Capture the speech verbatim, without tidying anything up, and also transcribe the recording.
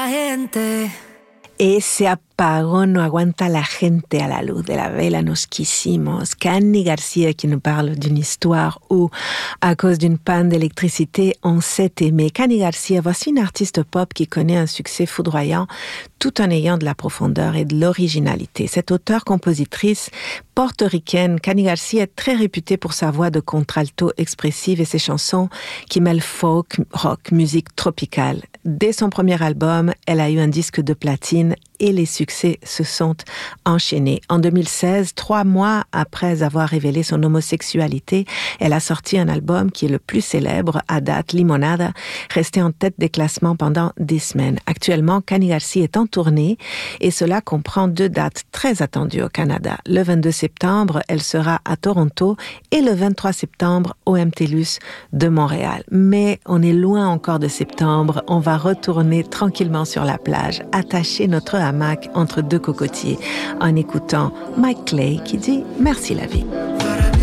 gente. Ese apagón no aguanta la gente a la luz de la vela nos quisimos. Canny Garcia qui nous parle d'une histoire où, à cause d'une panne d'électricité, on s'est aimé. Canny Garcia, voici une artiste pop qui connaît un succès foudroyant tout en ayant de la profondeur et de l'originalité. Cette auteure-compositrice portoricaine, Canny Garcia, est très réputée pour sa voix de contralto expressive et ses chansons qui mêlent folk, rock, musique tropicale. Dès son premier album, elle a eu un disque de platine et les succès se sont enchaînés. En deux mille seize, trois mois après avoir révélé son homosexualité, elle a sorti un album qui est le plus célèbre à date, Limonada, resté en tête des classements pendant des semaines. Actuellement, Canny Garcia est en tournée et cela comprend deux dates très attendues au Canada. Le vingt-deux septembre, elle sera à Toronto et le vingt-trois septembre au M T L U S de Montréal. Mais on est loin encore de septembre. On va retourner tranquillement sur la plage, attacher notre hamac entre deux cocotiers en écoutant Mike Clay qui dit « Merci la vie ».